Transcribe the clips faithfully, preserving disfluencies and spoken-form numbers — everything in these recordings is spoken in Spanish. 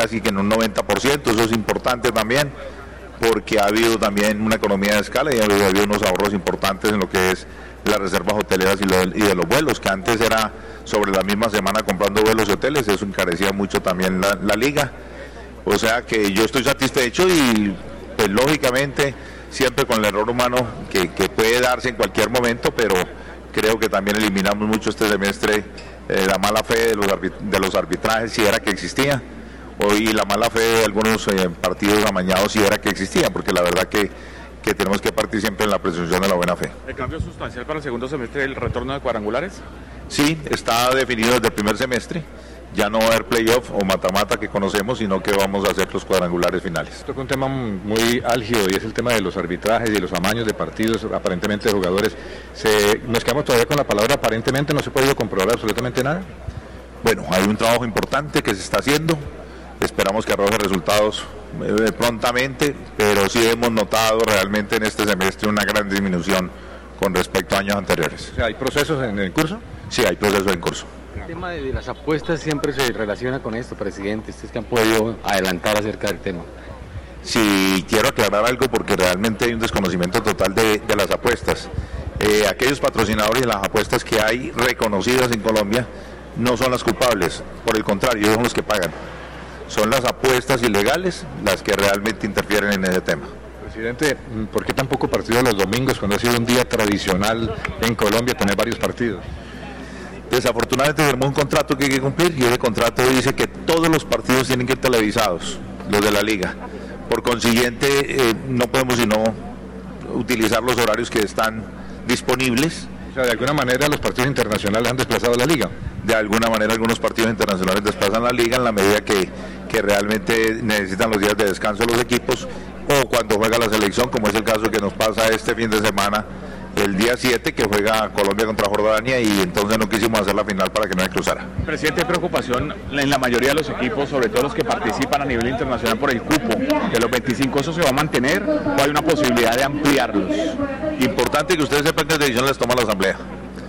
casi que en un noventa por ciento, eso es importante también, porque ha habido también una economía de escala y ha habido, ha habido unos ahorros importantes en lo que es las reservas hoteleras y, lo, y de los vuelos, que antes era sobre la misma semana comprando vuelos y hoteles, eso encarecía mucho también la, la liga. O sea que yo estoy satisfecho y pues lógicamente siempre con el error humano que, que puede darse en cualquier momento, pero creo que también eliminamos mucho este semestre eh, la mala fe de los, de los arbitrajes, si era que existía, y la mala fe de algunos eh, partidos amañados, si era que existía, porque la verdad que, que tenemos que partir siempre en la presunción de la buena fe. ¿El cambio sustancial para el segundo semestre el retorno de cuadrangulares? Sí, está definido desde el primer semestre. Ya no va a haber playoff o mata-mata que conocemos, sino que vamos a hacer los cuadrangulares finales. Toca un tema muy álgido y es el tema de los arbitrajes y los amaños de partidos, aparentemente de jugadores. Se, nos quedamos todavía con la palabra aparentemente, no se ha podido comprobar absolutamente nada. Bueno, hay un trabajo importante que se está haciendo, esperamos que arroje resultados eh, prontamente, pero sí hemos notado realmente en este semestre una gran disminución con respecto a años anteriores. O sea, ¿hay procesos en el curso? Sí, hay procesos en curso. El tema de las apuestas siempre se relaciona con esto, presidente. ¿Ustedes que han podido adelantar acerca del tema? Sí, quiero aclarar algo porque realmente hay un desconocimiento total de, de las apuestas. Eh, aquellos patrocinadores de las apuestas que hay reconocidas en Colombia no son las culpables, por el contrario, ellos son los que pagan. Son las apuestas ilegales las que realmente interfieren en ese tema. Presidente, ¿por qué tan poco partido los domingos cuando ha sido un día tradicional en Colombia tener varios partidos? Desafortunadamente tenemos un contrato que hay que cumplir y ese contrato dice que todos los partidos tienen que ir televisados, los de la liga. Por consiguiente, eh, no podemos sino utilizar los horarios que están disponibles. O sea, de alguna manera los partidos internacionales han desplazado a la liga. De alguna manera algunos partidos internacionales desplazan la liga en la medida que, que realmente necesitan los días de descanso los equipos o cuando juega la selección, como es el caso que nos pasa este fin de semana, el día siete, que juega Colombia contra Jordania, y entonces no quisimos hacer la final para que no se cruzara. Presidente, ¿hay preocupación en la mayoría de los equipos, sobre todo los que participan a nivel internacional, por el cupo? ¿De los veinticinco eso se va a mantener o hay una posibilidad de ampliarlos? Importante que ustedes sepan que esa decisión las toma la Asamblea,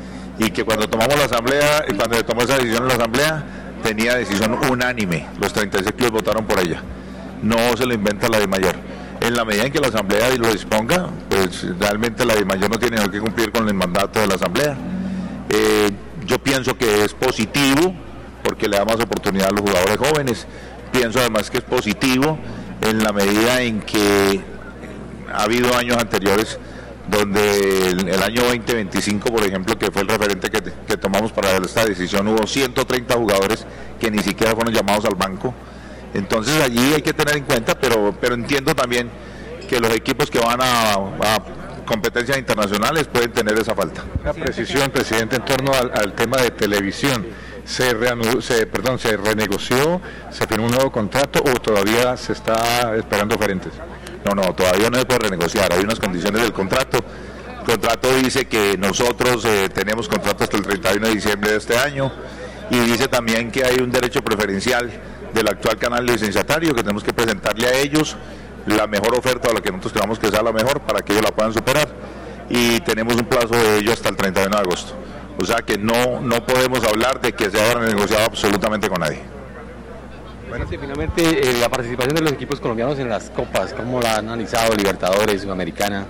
y que cuando tomamos la Asamblea, cuando se tomó esa decisión en la Asamblea, tenía decisión unánime, los treinta y seis clubes votaron por ella, no se lo inventa la DIMAYOR. En la medida en que la Asamblea lo disponga, pues realmente la DIMAYOR no tiene que cumplir con el mandato de la Asamblea. Eh, yo pienso que es positivo, porque le da más oportunidad a los jugadores jóvenes. Pienso además que es positivo en la medida en que ha habido años anteriores donde el, el año veinte veinticinco, por ejemplo, que fue el referente que, que tomamos para esta decisión, hubo ciento treinta jugadores que ni siquiera fueron llamados al banco. Entonces allí hay que tener en cuenta, pero, pero entiendo también que los equipos que van a, a competencias internacionales pueden tener esa falta. Una precisión, presidente, en torno al, al tema de televisión. ¿Se, reanudó, se, perdón, ¿Se renegoció, se firmó un nuevo contrato o todavía se está esperando oferentes? No, no, todavía no se puede renegociar, hay unas condiciones del contrato. El contrato dice que nosotros eh, tenemos contrato hasta el treinta y uno de diciembre de este año, y dice también que hay un derecho preferencial del actual canal licenciatario, que tenemos que presentarle a ellos la mejor oferta, o la que nosotros creamos que sea la mejor, para que ellos la puedan superar, y tenemos un plazo de ello hasta el treinta y uno de agosto. O sea que no, no podemos hablar de que se haya negociado absolutamente con nadie. Bueno, sí, finalmente eh, la participación de los equipos colombianos en las copas, ¿cómo la han analizado? Libertadores, Sudamericana.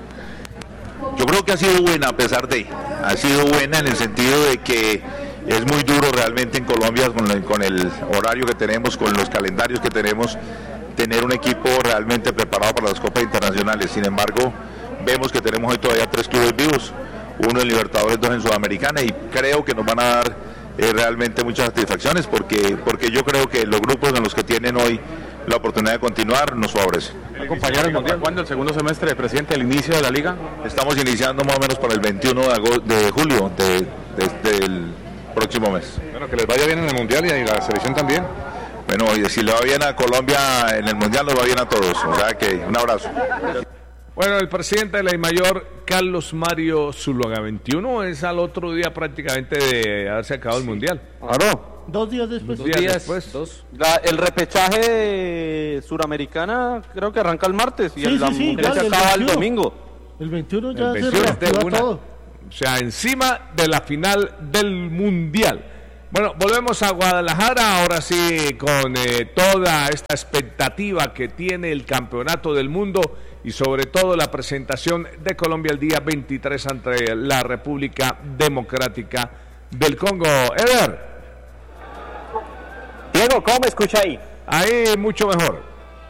Yo creo que ha sido buena, a pesar de, ha sido buena en el sentido de que es muy duro realmente en Colombia, con el, con el horario que tenemos, con los calendarios que tenemos, tener un equipo realmente preparado para las copas internacionales. Sin embargo, vemos que tenemos hoy todavía tres clubes vivos, uno en Libertadores, dos en Sudamericana, y creo que nos van a dar eh, realmente muchas satisfacciones, porque, porque yo creo que los grupos en los que tienen hoy la oportunidad de continuar nos favorece. Compañeros, ¿cuándo el segundo semestre, presidente, el inicio de la liga? Estamos iniciando más o menos para el veintiuno de, agosto, de julio de, de, del próximo mes. Bueno, que les vaya bien en el Mundial y a la selección también. Bueno, y si le va bien a Colombia en el Mundial, nos va bien a todos. O sea que un abrazo. Bueno, el presidente de la DIMAYOR, Carlos Mario Zuluaga, veintiuno, es al otro día prácticamente de haberse acabado el Mundial. Claro. Dos días después. Dos días, días después. Dos. La, el repechaje de Suramericana creo que arranca el martes y sí, el, sí, sí, mundial claro, se acaba el, el domingo. El veintiuno ya el veintiuno se reactiva una, todo. O sea, encima de la final del Mundial. Bueno, volvemos a Guadalajara, ahora sí, con eh, toda esta expectativa que tiene el Campeonato del Mundo y sobre todo la presentación de Colombia el día veintitrés ante la República Democrática del Congo. Eder. Diego, ¿cómo me escucha ahí? Ahí mucho mejor.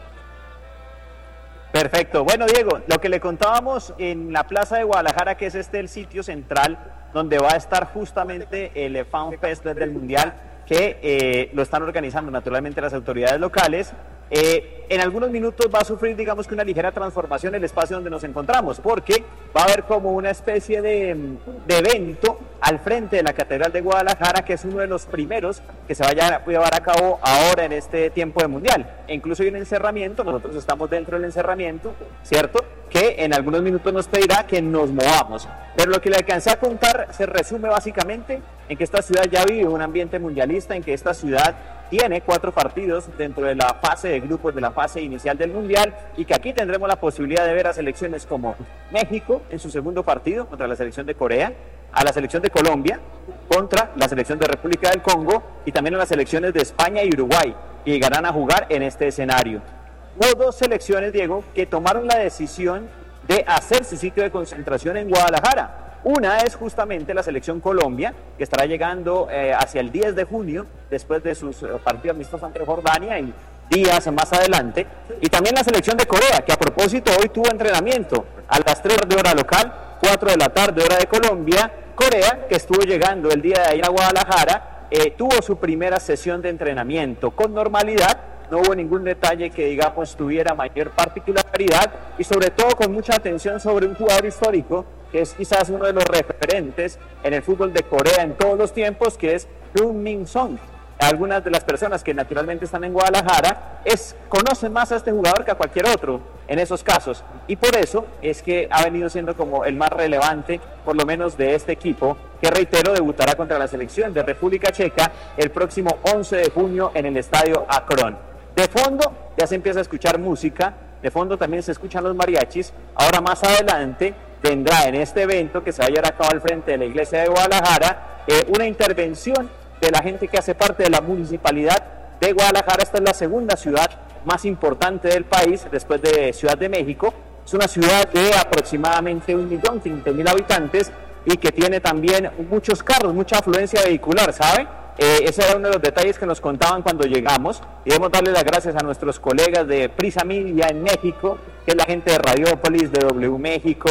Perfecto. Bueno, Diego, lo que le contábamos en la Plaza de Guadalajara, que es este el sitio central donde va a estar justamente el Fan Fest del Mundial, que eh, lo están organizando naturalmente las autoridades locales. Eh, en algunos minutos va a sufrir, digamos que una ligera transformación el espacio donde nos encontramos, porque va a haber como una especie de, de evento al frente de la Catedral de Guadalajara, que es uno de los primeros que se vaya a llevar a cabo ahora en este tiempo de Mundial. E incluso hay un encerramiento, nosotros estamos dentro del encerramiento, ¿cierto?, que en algunos minutos nos pedirá que nos movamos. Pero lo que le alcancé a contar se resume básicamente en que esta ciudad ya vive un ambiente mundialista, en que esta ciudad tiene cuatro partidos dentro de la fase de grupos de la fase inicial del Mundial, y que aquí tendremos la posibilidad de ver a selecciones como México en su segundo partido contra la selección de Corea, a la selección de Colombia contra la selección de República del Congo, y también a las selecciones de España y Uruguay, que llegarán a jugar en este escenario. Hubo dos selecciones, Diego, que tomaron la decisión de hacer su sitio de concentración en Guadalajara. Una es justamente la selección Colombia, que estará llegando eh, hacia el diez de junio, después de sus eh, partidos amistosos ante Jordania y días más adelante. Y también la selección de Corea, que a propósito hoy tuvo entrenamiento a las tres de hora local, cuatro de la tarde hora de Colombia. Corea, que estuvo llegando el día de ayer a Guadalajara, eh, tuvo su primera sesión de entrenamiento con normalidad. No hubo ningún detalle que, digamos, tuviera mayor particularidad, y sobre todo con mucha atención sobre un jugador histórico que es quizás uno de los referentes en el fútbol de Corea en todos los tiempos, que es Heung-min Son. Algunas de las personas que naturalmente están en Guadalajara es, conocen más a este jugador que a cualquier otro en esos casos, y por eso es que ha venido siendo como el más relevante, por lo menos de este equipo, que, reitero, debutará contra la selección de República Checa el próximo once de junio en el estadio Akron. De fondo ya se empieza a escuchar música, de fondo también se escuchan los mariachis. Ahora más adelante vendrá en este evento que se va a llevar a cabo al frente de la iglesia de Guadalajara eh, una intervención de la gente que hace parte de la municipalidad de Guadalajara. Esta es la segunda ciudad más importante del país después de Ciudad de México. Es una ciudad de aproximadamente un millón quinientos mil habitantes y que tiene también muchos carros, mucha afluencia vehicular, ¿sabe? Eh, ese era uno de los detalles que nos contaban cuando llegamos, y debemos darle las gracias a nuestros colegas de Prisa Media en México, que es la gente de Radiópolis, de W México,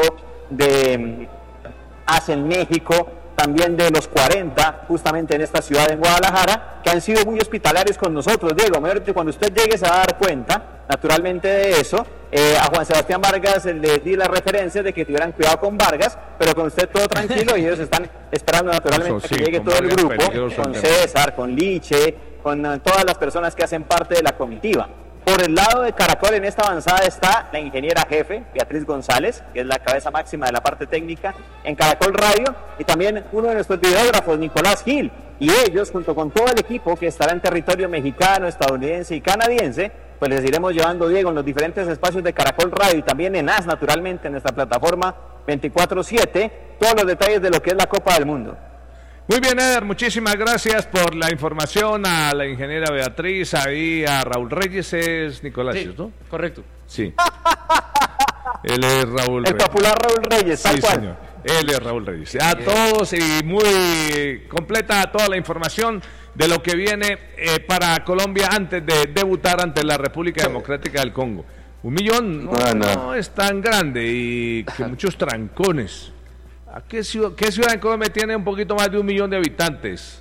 de um, Hacen México, también de los cuarenta, justamente en esta ciudad en Guadalajara, que han sido muy hospitalarios con nosotros. Diego, cuando usted llegue se va a dar cuenta, naturalmente, de eso. Eh, a Juan Sebastián Vargas le di la referencia de que tuvieran cuidado con Vargas, pero con usted todo tranquilo, y ellos están esperando naturalmente Eso, sí, que llegue todo Vargas, el grupo, con también. César, con Liche, con uh, todas las personas que hacen parte de la comitiva. Por el lado de Caracol, en esta avanzada está la ingeniera jefe, Beatriz González, que es la cabeza máxima de la parte técnica en Caracol Radio, y también uno de nuestros videógrafos, Nicolás Gil, y ellos, junto con todo el equipo que estará en territorio mexicano, estadounidense y canadiense, pues les iremos llevando, Diego, en los diferentes espacios de Caracol Radio y también en A S, naturalmente, en nuestra plataforma veinticuatro siete, todos los detalles de lo que es la Copa del Mundo. Muy bien, Eder, muchísimas gracias por la información, a la ingeniera Beatriz, ahí a Raúl Reyes, es Nicolás, Sí, ¿no? correcto. Sí. Él es Raúl El Reyes. popular Raúl Reyes, tal Sí, cual. señor. Él es Raúl Reyes. A todos, y muy completa toda la información de lo que viene eh, para Colombia antes de debutar ante la República Democrática del Congo. Un millón no, No, no. no es tan grande, y que muchos trancones. ¿A qué ciudad, qué ciudad en Colombia tiene un poquito más de un millón de habitantes?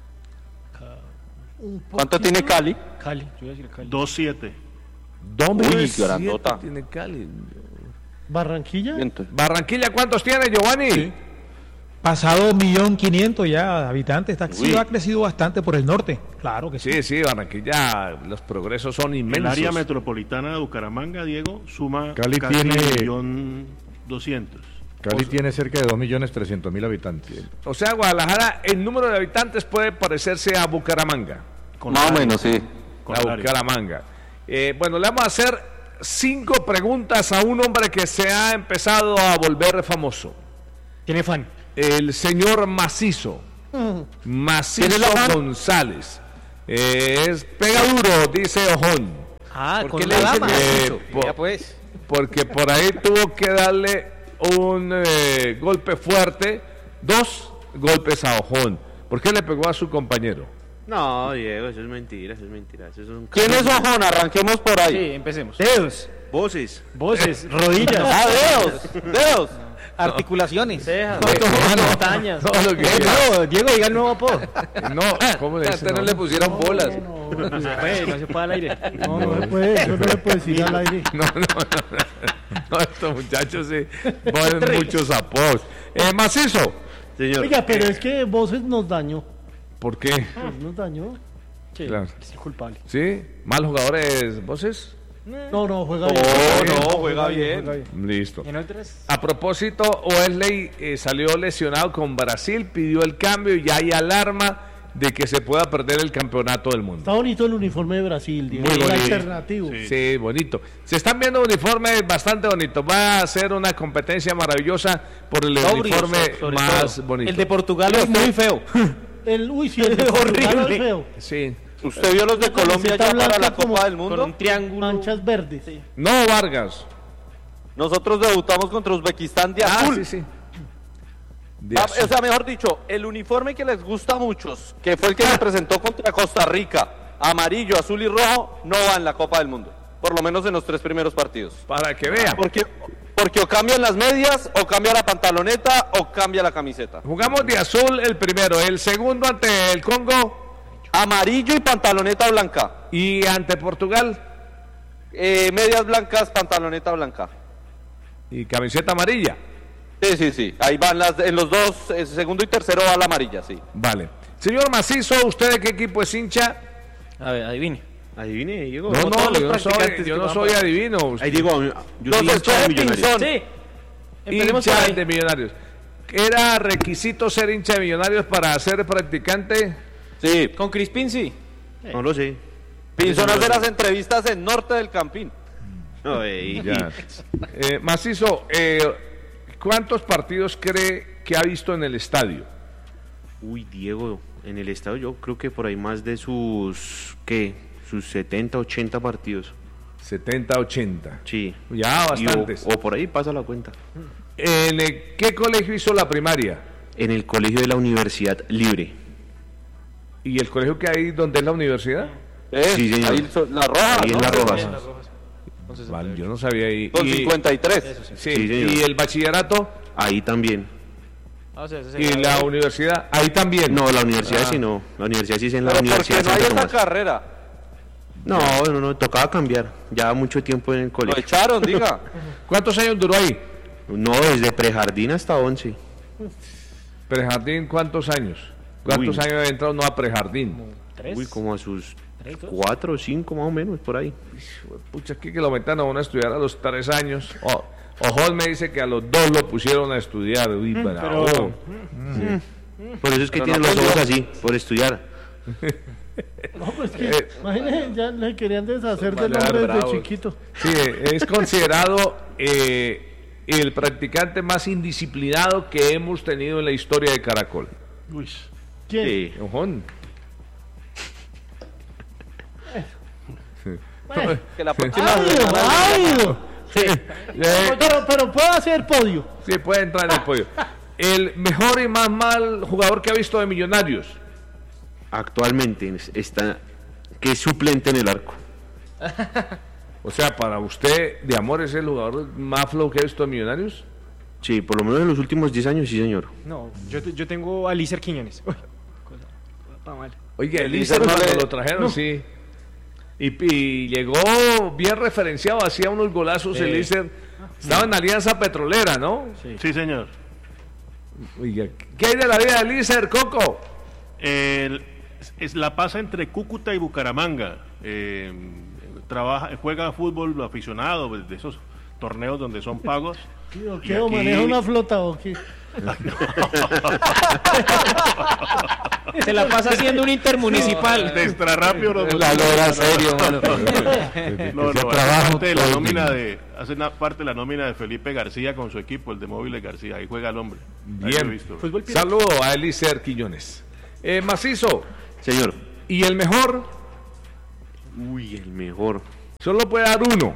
¿Cuánto tiene Cali? Cali, yo iba a decir Cali. dos siete. dos Uy, millones grandota. siete tiene Cali. Barranquilla, Barranquilla, ¿cuántos tiene, Giovanni? Sí. pasado un millón quinientos ya de habitantes. Esta ciudad ha crecido bastante por el norte, claro que sí. Sí, sí, Barranquilla, los progresos son inmensos. El área metropolitana de Bucaramanga, Diego, suma Cali casi tiene- un millón doscientos. Cali tiene cerca de dos millones trescientos mil habitantes. O sea, Guadalajara, el número de habitantes puede parecerse a Bucaramanga. Con Más o área. menos, sí. Con La el área. Bucaramanga. Eh, bueno, le vamos a hacer cinco preguntas a un hombre que se ha empezado a volver famoso. Tiene fan. El señor Macizo. Macizo González. Eh, es pega duro, dice Ojón. Ah, ¿por con qué la le dama? dicen eh, po- Ya pues. Porque por ahí tuvo que darle un eh, golpe fuerte, dos golpes a Ojón. ¿Por qué le pegó a su compañero? No, Diego, eso es mentira, eso es mentira. Eso es un... ¿Quién es Ojón? Arranquemos por ahí. Sí, empecemos. Dedos. Voces. Voces, rodillas. Ah, dedos. Dedos. Articulaciones. Cejas. Montañas. No, lo que Eh, quiera. no, Diego, diga el nuevo apodo. No, ¿cómo le A dicen? usted no le pusieron bolas. No, no se puede, no se puede al aire. No, no se puede, eso no le puede decir al aire. No, no, no, no, estos muchachos sí ponen muchos apodos. Eh, Macizo. Señor. Oiga, pero es que Voces nos dañó. ¿Por qué? Pues nos dañó. Sí, Claro. es culpable. ¿Sí? ¿Mal jugadores voces? No, no, juega Oh, bien. no, juega bien. juega bien. Listo. ¿En otras? A propósito, Wesley eh, salió lesionado con Brasil, pidió el cambio y ya hay alarma de que se pueda perder el campeonato del mundo. Está bonito el uniforme de Brasil, Diego. Muy Es bonito. alternativo. Sí. bonito. Se están viendo uniformes bastante bonitos. Va a ser una competencia maravillosa por el Sobrio, uniforme so- sobre más todo. bonito. El de Portugal es muy feo. El, uy, sí, el de Es Portugal horrible. es feo. Sí. ¿Usted vio los de Colombia Camiseta ya para la blanca como- Copa del Con Mundo? un triángulo. Manchas verdes. No, Vargas. Nosotros debutamos contra Uzbekistán de Ah, azul. sí, sí. De Ah, azul. o sea, mejor dicho, el uniforme que les gusta a muchos, que fue el que se presentó contra Costa Rica, amarillo, azul y rojo, no va en la Copa del Mundo. Por lo menos en los tres primeros partidos. Para que vean. Porque, porque o cambian las medias, o cambia la pantaloneta, o cambia la camiseta. Jugamos de azul el primero, el segundo ante el Congo Amarillo y pantaloneta blanca. y ante Portugal Eh, medias blancas, pantaloneta blanca. y camiseta amarilla. Sí, sí, sí. Ahí van las, en los dos, eh, segundo y tercero va la amarilla, sí. Vale. Señor Macizo, ¿usted de qué equipo es hincha? A ver, adivine. Adivine, Diego. No, Como no, todos los yo no soy, practicantes yo que no van soy para- adivino. Ahí digo, yo Los soy hincha de de Millonarios. Pinzón. Sí. Empecemos por Hincha ahí. de Millonarios. ¿Era requisito ser hincha de Millonarios para ser practicante? Sí. Con Crispín sí. No lo sé. Pinzón hace las entrevistas en Norte del Campín. No, eh, Ya. Eh, Macizo, eh, ¿cuántos partidos cree que ha visto en el estadio? Uy, Diego, en el estado yo creo que por ahí más de sus, ¿qué? Sus setenta, ochenta partidos. setenta, ochenta. Sí. Ya, Y bastantes. O, o por ahí pasa la cuenta. ¿En eh, qué colegio hizo la primaria? En el colegio de la Universidad Libre. ¿Y el colegio que hay donde es la universidad? Eh, Sí, señor. Ahí, so- la roja, Ahí en ¿no? Las Rojas. Vale, yo no sabía ahí. Con Y- cincuenta y tres. sí, Sí, señor. ¿y el bachillerato? Ahí también. Ah, o sea, ese ¿Y sería- la universidad? Ahí también. No, la universidad Ah. sí no. La universidad sí es en la Pero Universidad porque no hay Santo esa Tomás. carrera. No, no, no, tocaba cambiar. Ya mucho tiempo en el Lo colegio. echaron, diga. ¿Cuántos años duró ahí? No, desde prejardín hasta once. ¿Prejardín cuántos años? ¿Cuántos Uy. años había entrado no a prejardín? ¿Tres? Uy, como a sus ¿Tres, dos? cuatro o cinco más o menos, por ahí. Pucha, aquí que lo metan a uno a estudiar a los tres años. O, Ojol me dice que a los dos lo pusieron a estudiar. Uy, bravo. pero- Por eso es que Pero tienen no los ojos aprendió. así, por estudiar. No, pues que, Eh, imagínense, ya le querían deshacer del Vale, hombre desde bravos. chiquito. Sí, es considerado eh, el practicante más indisciplinado que hemos tenido en la historia de Caracol. Uy. ¿Quién? Sí. Ojón. Bueno, Que la próxima ávido, semana- ávido. Eh, Pero, pero puede hacer podio. sí, puede entrar en el podio. El mejor y más mal jugador que ha visto de Millonarios. Actualmente está que es suplente en el arco. O sea, para usted, de amor, ¿es el jugador más flow que ha visto de Millonarios? Sí, por lo menos en los últimos diez años, sí, señor. No, yo, yo tengo a Lícer Quiñones. Uy, cosa, pa' mal. Oye, el El Lícer Lícer no cuando le- lo trajeron, no. sí. Y, y llegó bien referenciado, hacía unos golazos el Lícer. Estaba en Alianza Petrolera, ¿no? Sí, señor. Oiga, ¿qué hay de la vida de Lícer, Coco? El- es la pasa entre Cúcuta y Bucaramanga. Eh, trabaja, juega fútbol aficionado, de esos torneos donde son pagos. ¿Qué, o Y qué, o aquí- maneja una flota o qué? Se la pasa haciendo un intermunicipal. De extra rápido. No, La logra serio, mano. No, no, trabajo hace parte de la todo nómina el de, hace una parte de la nómina de Felipe García con su equipo, el de Móviles García. Ahí juega el hombre. Ahí lo he Bien. visto. Saludo a Eliezer Quiñones. Eh, Macizo. Señor. ¿Y el mejor? Uy, el mejor. Solo puede dar uno.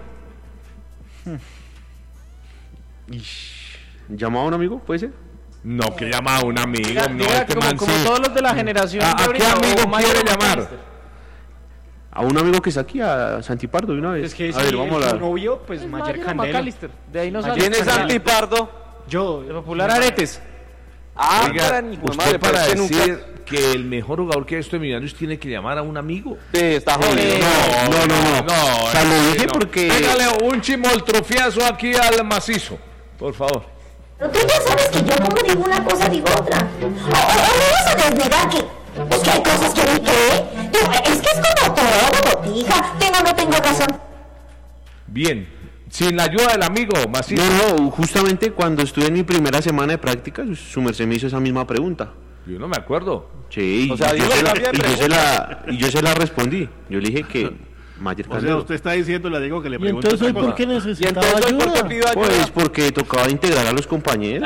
¿Llamaba a un amigo? ¿Puede ser? No, que llama a un amigo. Diga, no, diga este como, man como sí. todos los de la generación. ¿A, de a qué ahorita, amigo o Mario quiere McAllister. llamar? A un amigo que está aquí, a Santipardo, de una vez. Es que a sí, ver, vamos a su hablar. novio, pues Mayer Mayer Candela. McAllister. De ahí no sale. ¿Quién es Candela. Antipardo? Yo, de Popular Aretes. Ah, Oiga, gran hijo de usted madre, pero para es que nunca- decir que el mejor jugador que ha visto de Millonarios tiene que llamar a un amigo. Sí, está jodido. No, no, no. No, O sea, lo dije no. porque... Pégale un chimoltrofiazo aquí al Macizo, por favor. Pero tú ya sabes que yo como digo una cosa, digo otra. O, o, o me vas a desnegar que, pues que hay cosas que ni qué. Digo, es que es como todo, botija. Tengo o no tengo razón. Bien, sin la ayuda del amigo, Macizo. No, no, justamente cuando estuve en mi primera semana de práctica, su- su merced me hizo esa misma pregunta. Yo no me acuerdo. Sí, O sea, y yo, Diego se la, cambia de y yo se pregunta. la- y yo se la respondí. Yo le dije que Mayer O sea, Candelo. usted está diciendo, le digo que le Y pregunte entonces hoy otra por cosa. qué Y necesitaba entonces, ¿por qué ayuda? pido ayuda? Pues porque tocaba integrar a los compañeros.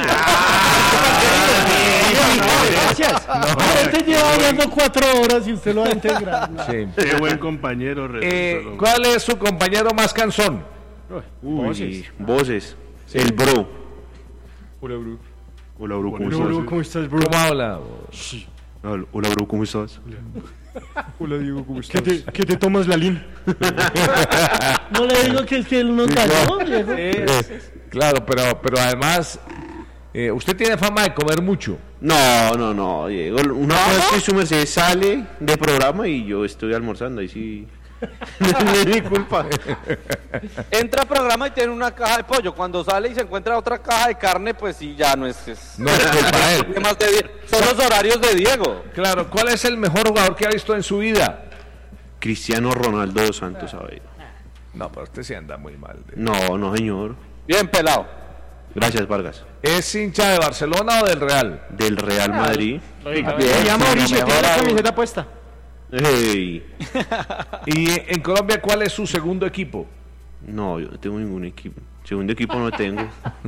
Gracias. Este lleva hablando cuatro horas y usted lo va a integrar. Sí. Qué buen compañero. resultó Eh, el hombre. ¿Cuál es su compañero más cansón? Uy, voces. El bro. Hola, bro. Hola, bro, ¿cómo Hola, bro, estás? ¿cómo estás, bro? ¿Cómo habla? Hola, hola, bro, ¿cómo estás? Hola, Diego, ¿cómo estás? ¿Qué te, qué te tomas, Lalín? No le digo que es que él nos cayó, viejo. Eh, claro, pero, pero además, eh, usted tiene fama de comer mucho. No, no, no, Diego. Una cosa es que su merced sale de programa y yo estoy almorzando, ahí sí. No es mi culpa. Entra al programa y tiene una caja de pollo. Cuando sale y se encuentra otra caja de carne, pues sí, ya no es. es- No es culpa de él. ¿Qué más de Die- Son los horarios de Diego. Claro, ¿cuál es el mejor jugador que ha visto en su vida? Cristiano Ronaldo dos Santos, a ver. No, pero usted sí anda muy mal. de- No, no, señor. Bien pelado. Gracias, Vargas. ¿Es hincha de Barcelona o del Real? Del Real Madrid. Ya Mauricio tiene la camiseta puesta. Hey. ¿Y en Colombia cuál es su segundo equipo? No, yo no tengo ningún equipo. Segundo equipo no tengo.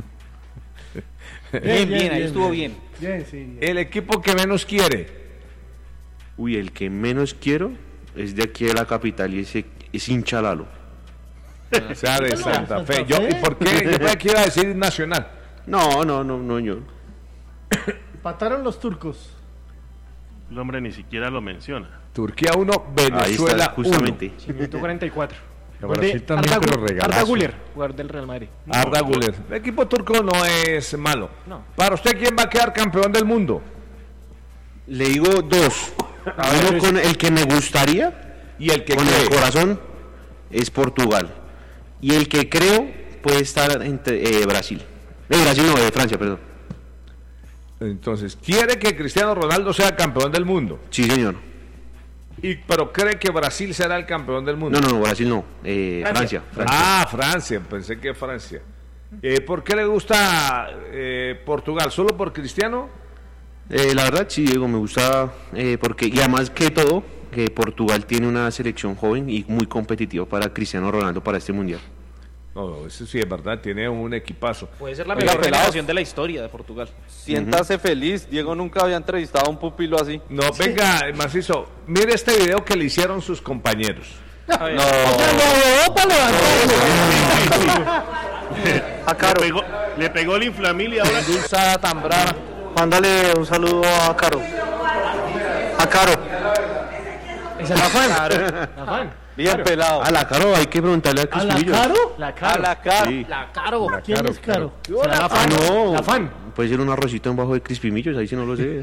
Bien, bien, ahí estuvo bien. Bien, sí. bien. El equipo que menos quiere. Uy, el que menos quiero es de aquí de la capital y ese es hincha Lalo. O sea, de Santa Santa Fe. Yo, Fe. ¿y por qué? Yo pensé que iba a decir Nacional. No, no, no, no, señor. Pataron los turcos. El hombre ni siquiera lo menciona. Turquía uno, Ahí Venezuela está, justamente. ciento cuarenta y cuatro. A Brasil también, Arda, pero regalazo. Arda Güler, jugador del Real Madrid. uno. Arda Güler. El equipo turco no es malo. No. Para usted, ¿quién va a quedar campeón del mundo? Le digo dos. Uno con el que me gustaría, Y el que con cree. el corazón, es Portugal. Y el que creo puede estar entre eh, Brasil. De Brasil no, de Francia, perdón. Entonces, quiere que Cristiano Ronaldo sea campeón del mundo. Sí, señor. Y, pero cree que Brasil será el campeón del mundo. No, no, no, Brasil no. Eh, Francia. Francia. Ah, Francia, pensé que Francia. Eh, ¿Por qué le gusta eh, Portugal? ¿Solo por Cristiano? Eh, la verdad, sí, Diego, me gusta eh, porque, y además que todo, que Portugal tiene una selección joven y muy competitiva para Cristiano Ronaldo para este mundial. No, eso sí es verdad, tiene un equipazo. Puede ser la Oiga, mejor pelados. generación de la historia de Portugal. Siéntase feliz. Diego nunca había entrevistado a un pupilo así. No, venga, Macizo, mire este video que le hicieron sus compañeros. No. O sea, lo abogó para levantar. A Caro. Le pegó, le pegó el inflamil y ahora. Dulzada tan brava. Mándale un saludo a Caro. A Caro. Esa es la fan. La fan. Bien pelado. A la Caro hay que preguntarle a ¿A la Crispillo. Caro? La A Caro. la Caro. Sí. La Caro. ¿Quién es Caro? Será la Ah, fan. no. La fan. Puede ser un arrocito en bajo de Crispimillos, ahí sí no lo sé.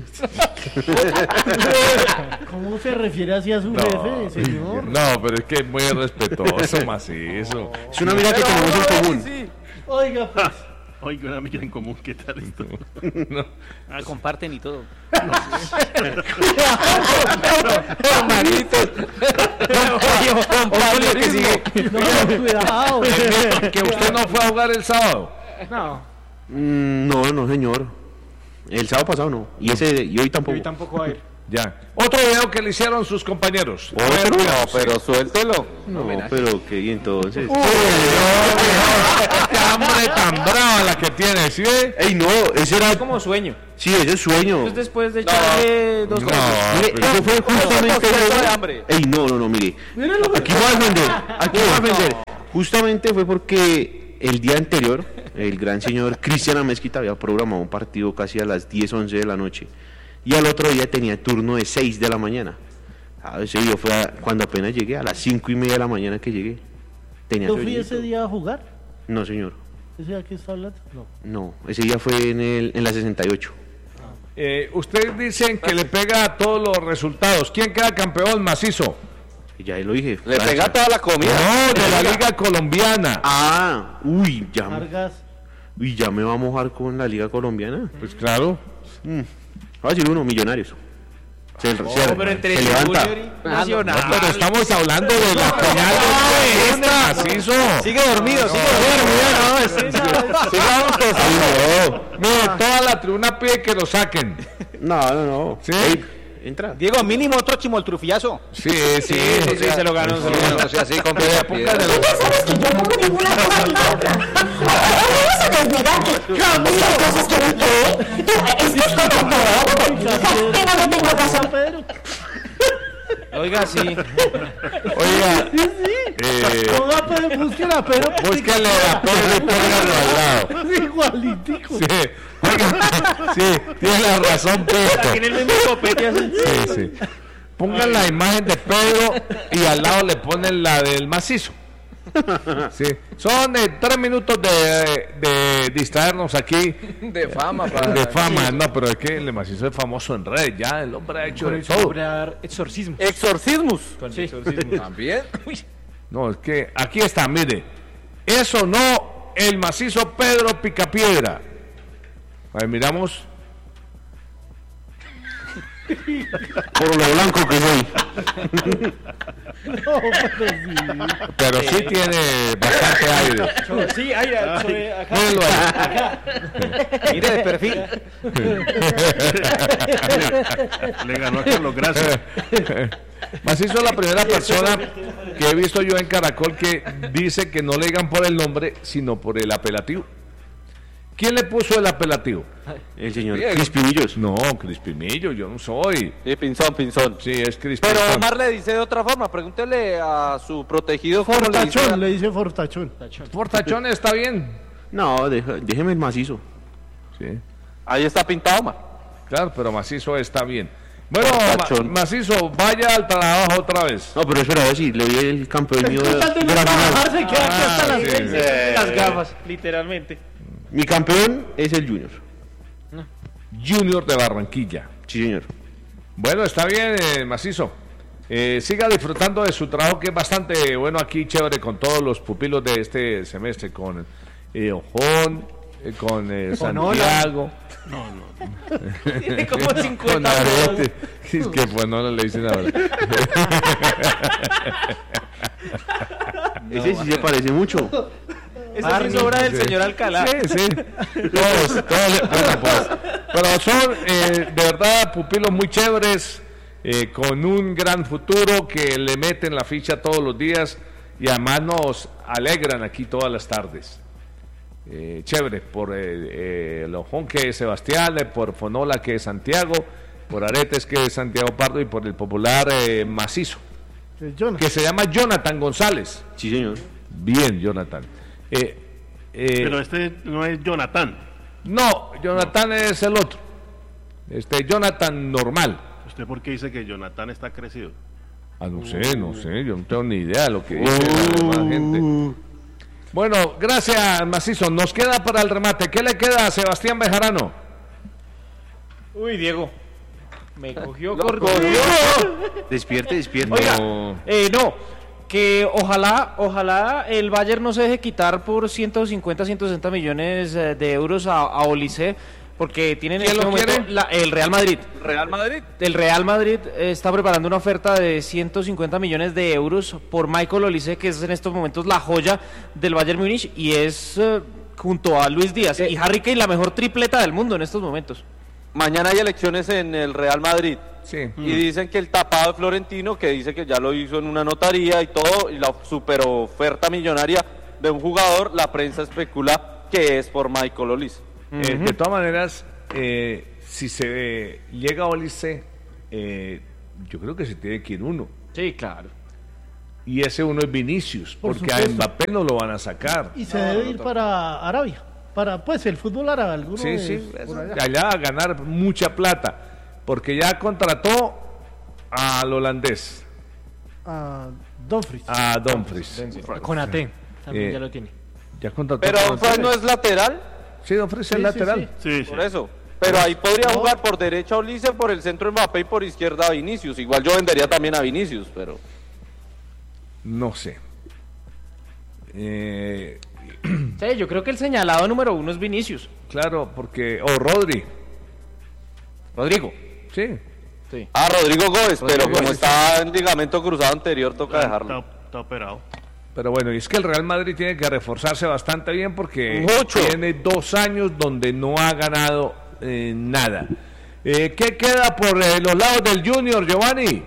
¿Cómo se refiere así a su jefe, señor? No, pero es que es muy respetuoso, Macizo. Es una amiga que tenemos en común. Sí. Oiga, pues. Oiga, una amiga en común, ¿qué tal esto? Ah, comparten y todo. Hermanitos. Oye, que sigue. No, cuidado. Que usted no fue a jugar el sábado. No. Mm, no, no, señor. El sábado pasado no. Y ese y hoy tampoco. Hoy tampoco va a ir. Ya. Otro video que le hicieron sus compañeros. ¿Otro? A ver, No, veamos. pero suéltelo. No, pero que y entonces. Uy, no, qué hambre tan brava la que tiene, ¿sí ve? Ey, no, ese era Como sueño. Sí, ese es sueño. Entonces después de echarle dos No, cosas. Mire, pero- eso fue justamente. de hambre. Ey, no, no, no, mire. Aquí voy a defender. Aquí voy a defender. Justamente fue porque el día anterior, el gran señor Cristian Amezquita había programado un partido casi a las diez, once de la noche. Y al otro día tenía turno de seis de la mañana. A ese día fue a- cuando apenas llegué, a las cinco y media de la mañana que llegué. Tenía ¿Yo fui sueñito. ese día a jugar? No, señor. ¿Ese día que está hablando? No. No, ese día fue en, el, en la sesenta y ocho. Eh, ustedes dicen que le pega a todos los resultados. ¿Quién queda campeón macizo? Ya lo dije. Le Francia. pega toda la comida. No, de la Liga Colombiana. Ah, uy, ya, Vargas. uy, ya me va a mojar con la Liga Colombiana. Pues claro. Mm. Voy a decir uno, Millonarios. Se, se- pero entre se levanta. Junior y Nacional. No, pero estamos hablando de la final de esta, macizo. Sigue dormido, sigue dormido. Mire, toda la tribuna pide que lo saquen. No, no, no. ¿Sí? Ey, entra. Diego, mínimo otro chimoltrufillazo. Sí, sí, Sí, sí, se lo ganó, se lo ganó. No sea así, compa. Sabes que yo no me digo una cosa ni otra. O, o me vas a desnegar que es que hay cosas que no cree. Es que es como todo, botija. Pero no tengo razón. Oiga, sí. Oiga, eh, Ponga, Pedro, búsquela a Pedro. búsquenle a Pedro y pónganlo al lado. Es igualitico. Sí, oiga, sí, tiene la razón, Pedro. Tiene el mismo copete así. Sí, sí. Pongan la imagen de Pedro y al lado le ponen la del macizo. Sí. Son eh, tres minutos de, de distraernos aquí. De fama, para De fama, no, pero es que el macizo es famoso en red, ya el hombre ha hecho Con de el todo. sobrar exorcismo. Exorcismus. Con Sí. exorcismo. También. No, es que aquí está, mire. Eso no, el macizo Pedro Picapiedra. A ver, miramos. Por lo blanco que soy. No, pero sí. Pero sí tiene bastante aire. Sí, ahí, sobre acá. Mírenlo ahí. Mire de perfil. Le ganó a Carlos, gracias. Macizo es la primera persona que he visto yo en Caracol que dice que no le digan por el nombre, sino por el apelativo. ¿Quién le puso el apelativo? El señor Diego. Crispinillos. No, Crispimillo, yo no soy. Sí, pinzón, pinzón. Sí, es Crispimillo. Pero Omar le dice de otra forma. Pregúntele a su protegido cómo le dice. Fortachón, le dice Fortachón. Portachón está bien. No, deja- déjeme el macizo. Sí, Ahí está pintado, Omar. claro, pero Macizo está bien. Bueno, Portachón. Ma- Macizo, vaya al trabajo otra vez. No, pero espera, a ver si le doy el campeón mío de, ¿Qué tal de de no la trabajar? final. Se queda aquí hasta las sí, seis. sí. Las gafas, literalmente. Mi campeón es el Junior. Junior de Barranquilla. Sí, señor. Bueno, está bien, eh, Macizo. Eh, siga disfrutando de su trabajo, que es bastante bueno aquí, chévere, con todos los pupilos de este semestre, con eh, Ojón, eh, con eh, Santiago. Tiene como Con cincuenta. Arete. Es que pues no le dicen ahora. Ese sí se parece mucho. Esa es obra del señor Alcalá. Sí, sí. Todos, todos, bueno, pues, pero son eh, de verdad pupilos muy chéveres, eh, con un gran futuro, que le meten la ficha todos los días y además nos alegran aquí todas las tardes. Eh, chévere, por eh, eh, el Ojón, que es Sebastián, eh, por Fonola, que es Santiago, por Aretes, que es Santiago Pardo, y por el popular eh, Macizo, Es Jonathan. que se llama Jonathan González. Sí, señor. Bien, Jonathan. Eh, eh, Pero este no es Jonathan. No, Jonathan es el otro. Este, Jonathan normal. ¿Usted por qué dice que Jonathan está crecido? Ah, no sé, no sé, yo no tengo ni idea de lo que dice la demás gente. Bueno, gracias, Macizo. Nos queda para el remate. ¿Qué le queda a Sebastián Bejarano? Uy, Diego. Me cogió Lo por cogió. Despierte, despierte. Oiga, No. eh, no, que ojalá, ojalá el Bayern no se deje quitar por ciento cincuenta, ciento sesenta millones eh, de euros a, a Olise, porque tienen en ¿Quién este lo momento quiere? la- el Real Madrid. Real Madrid. El Real Madrid eh, está preparando una oferta de ciento cincuenta millones de euros por Michael Olise, que es en estos momentos la joya del Bayern Múnich, y es eh, junto a Luis Díaz y Harry Kane la mejor tripleta del mundo en estos momentos. mañana hay elecciones en el Real Madrid. Sí. Y dicen que el tapado de Florentino, que dice que ya lo hizo en una notaría y todo, y la super oferta millonaria de un jugador, la prensa especula que es por Michael Olise. Eh, de todas maneras, eh, si se eh, llega a Olise, eh, yo creo que se tiene que ir uno. Sí, claro. Y ese uno es Vinicius, Por porque a supuesto. Mbappé no lo van a sacar. Y se debe ir para Arabia, para pues el fútbol árabe. Alguno Sí, de- sí, por eso, allá. allá a ganar mucha plata, porque ya contrató al holandés, A Dumfries. a Dumfries. Con A T, también Eh, ya lo tiene. Ya contrató Pero a Dumfries no es lateral. Sí, Dumfries Sí, es sí, lateral. Sí, sí. Por eso. Pero ahí podría jugar por derecha Olise, por el centro Mbappé y por izquierda Vinicius. Igual yo vendería también a Vinicius, pero... No sé. Eh, Sí, yo creo que el señalado número uno es Vinicius. claro, porque... O Rodri. Rodrigo. Sí. Sí. Ah, Rodrigo Gómez, pero Rodrigo como Gómez. está en ligamento cruzado anterior, toca dejarlo. Está, está operado. Pero bueno, y es que el Real Madrid tiene que reforzarse bastante bien porque Mucho. tiene dos años donde no ha ganado eh, nada. Eh, ¿Qué queda por eh, los lados del Junior, Giovanni?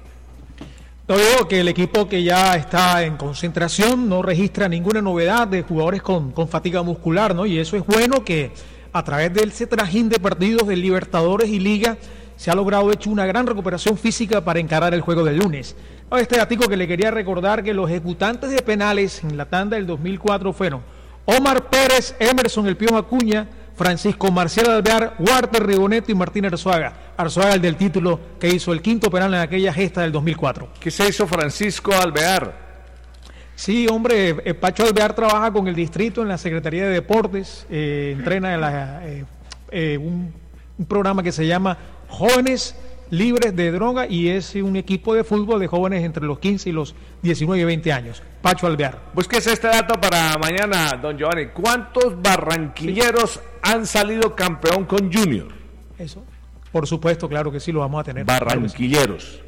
No digo que el equipo que ya está en concentración no registra ninguna novedad de jugadores con, con fatiga muscular, ¿no? Y eso es bueno que a través de ese trajín de partidos de Libertadores y Liga se ha logrado hecho una gran recuperación física para encarar el juego del lunes. No, este datico que le quería recordar que los ejecutantes de penales en la tanda del dos mil cuatro fueron Omar Pérez, Emerson El Piojo Acuña, Francisco Marcial Alvear, Walter Rigoneto y Martín Arzuaga. Arzuaga, el del título, que hizo el quinto penal en aquella gesta del dos mil cuatro. ¿Qué se hizo Francisco Alvear? Sí, hombre, eh, Pacho Alvear trabaja con el distrito en la Secretaría de Deportes, eh, entrena en la, eh, eh, un, un programa que se llama Jóvenes Libres de Droga y es un equipo de fútbol de jóvenes entre los quince y los diecinueve y veinte años. Pacho Alvear. Búsquese este dato para mañana, don Giovanni. ¿Cuántos barranquilleros han salido campeón con Junior? Eso, por supuesto, claro que sí, lo vamos a tener. Barranquilleros.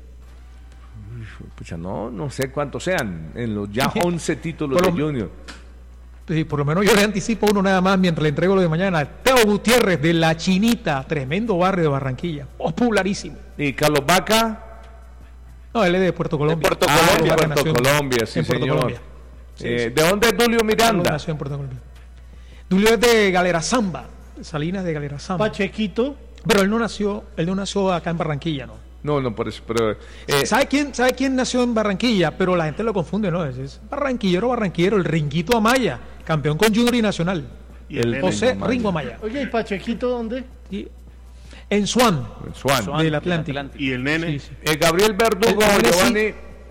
Uy, pucha, no, no sé cuántos sean en los ya once títulos Por de lo- Junior. Sí, por lo menos yo le anticipo uno nada más mientras le entrego lo de mañana. Teo Gutiérrez de La Chinita, tremendo barrio de Barranquilla, popularísimo. ¿Y Carlos Vaca? No, él es de Puerto Colombia. Puerto Ah, Colombia. de Puerto nació en- Colombia, sí, en Puerto señor. Colombia. Sí, Eh, sí. ¿De dónde es Dulio Carlos Miranda? nació en Puerto Colombia. Dulio es de Galera Zamba, Salinas de Galera Zamba. Pachequito. Pero él no nació, él no nació acá en Barranquilla, ¿no? No, no, por eso, pero... eh, ¿Sabe quién, ¿Sabe quién nació en Barranquilla? Pero la gente lo confunde, ¿no? Es, es barranquillero, barranquillero, el Ringuito Amaya, campeón con Junior y Nacional. Y el El nene. José Amaya. Ringo Amaya. Oye, ¿y Pachequito dónde? Y en Swan, Swan. del Atlántico. Y el nene. Sí, sí. Eh, Gabriel Verdugo, El nene, Giovanni.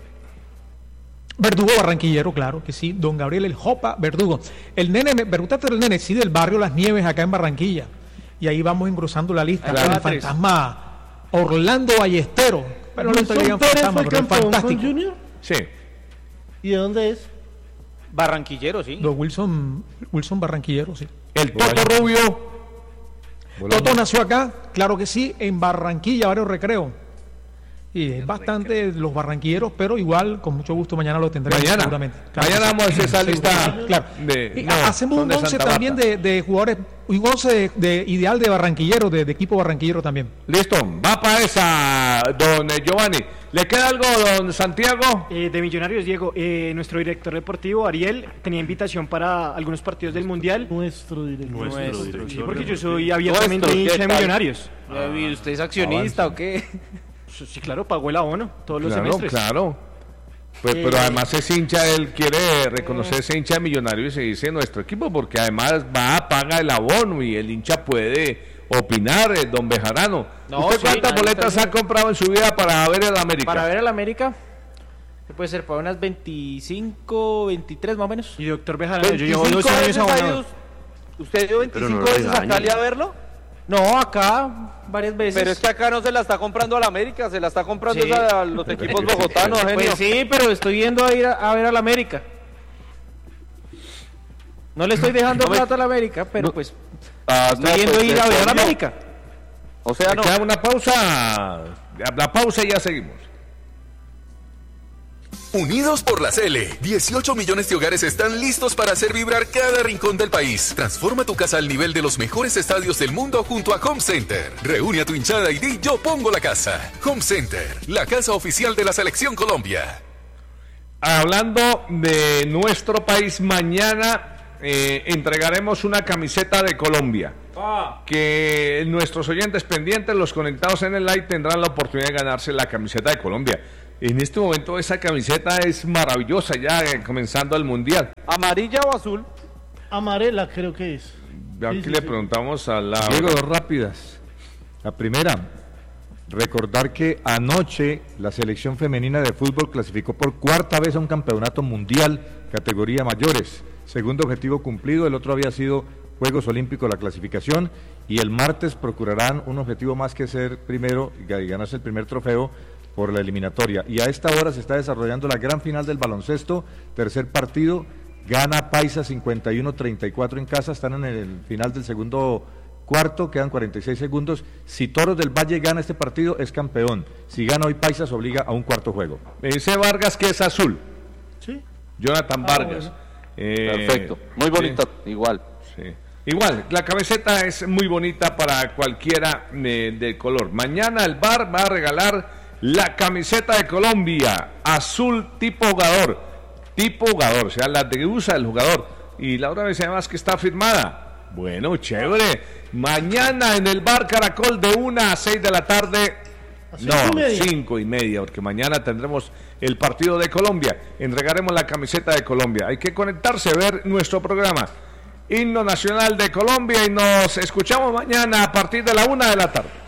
Verdugo barranquillero, claro que sí. Don Gabriel el Jopa Verdugo. El nene, me preguntaste del nene, sí, del barrio Las Nieves, acá en Barranquilla. Y ahí vamos engrosando la lista. Claro. Con el fantasma Orlando Ballestero. Pero no te ¿Wilson digan Pérez fantasma, fue pero es campeón con fantástico. Junior? Sí. ¿Y de dónde es? Barranquillero, sí. Don Wilson, Wilson Barranquillero, sí. El Toto Rubio. Toto nació acá, claro que sí, en Barranquilla, Barrio Recreo. Y es bastante los barranquilleros, pero igual, con mucho gusto, mañana lo tendremos Mañana. seguramente. Claro Mañana que sí. vamos a hacer esa lista Claro. de... Y no, hacemos son un de once Santa también Marta. de, de jugadores, un once de, de ideal de barranquillero, de, de equipo barranquillero también. Listo, va para esa, don eh, Giovanni. ¿Le queda algo, don Santiago? Eh, de Millonarios, Diego, eh, nuestro director deportivo, Ariel, tenía invitación para algunos partidos del Mundial. Nuestro director. Nuestro Nuestro, director sí, porque yo deportivo. soy abiertamente Nuestro, hincha ¿qué de tal? Millonarios. ¿Y usted es accionista o qué? Sí, claro, pagó el abono todos los Claro, semestres. claro. Pues, Eh, pero además es hincha, él quiere reconocerse hincha de Millonario y se dice nuestro equipo, porque además va, paga el abono y el hincha puede opinar, eh, don Bejarano. No, ¿Usted sí, cuántas nadie boletas está ha comprado en su vida para ver el América? Para ver al América, que puede ser para unas veinticinco, veintitrés más o menos. Y doctor Bejarano, yo llevo veinticinco dos años veces ha abonado. ido- ¿Usted dio Pero no veinticinco lo veces a regañe. Cali a verlo? No, acá varias veces. Pero es que acá no se la está comprando a la América, se la está comprando Sí. es a los equipos bogotanos, genio. Pues sí, pero estoy yendo a ir a, a ver al América. No le estoy dejando No me- plata al América, pero pues Ah, estoy no, yendo pues, a ir a le ver al cambio. América. O sea, ¿Le no. queda una pausa? La pausa y ya seguimos. Unidos por la C L, dieciocho millones de hogares están listos para hacer vibrar cada rincón del país. Transforma tu casa al nivel de los mejores estadios del mundo junto a Home Center. Reúne a tu hinchada y di yo pongo la casa. Home Center, la casa oficial de la Selección Colombia. Hablando de nuestro país, mañana eh, entregaremos una camiseta de Colombia. Ah. Que nuestros oyentes pendientes, los conectados en el live, tendrán la oportunidad de ganarse la camiseta de Colombia. En este momento esa camiseta es maravillosa, ya eh, comenzando el Mundial. ¿Amarilla o azul? Amarela creo que es. Aquí sí, le sí, preguntamos a la... Diego, dos rápidas. La primera, recordar que anoche la selección femenina de fútbol clasificó por cuarta vez a un campeonato mundial, categoría mayores. Segundo objetivo cumplido, el otro había sido Juegos Olímpicos, la clasificación, y el martes procurarán un objetivo más que ser primero y ganarse el primer trofeo por la eliminatoria. Y a esta hora se está desarrollando la gran final del baloncesto, tercer partido, gana Paisa cincuenta y uno a treinta y cuatro en casa, están en el final del segundo cuarto, quedan cuarenta y seis segundos. Si Toros del Valle gana este partido, es campeón. Si gana hoy Paisa, se obliga a un cuarto juego. Me dice Vargas que es azul. Sí. Jonathan Ah, Vargas. bueno. Eh, Perfecto, muy bonita, sí. igual. Sí. Igual, la camiseta es muy bonita para cualquiera eh, del color. Mañana el bar va a regalar la camiseta de Colombia, azul tipo jugador, tipo jugador, o sea, la que usa el jugador. Y Laura me dice además que está firmada. Bueno, chévere. Mañana en el bar Caracol de una a seis de la tarde. No, cinco y media, porque mañana tendremos el partido de Colombia. Entregaremos la camiseta de Colombia. Hay que conectarse, ver nuestro programa. Himno Nacional de Colombia y nos escuchamos mañana a partir de la una de la tarde.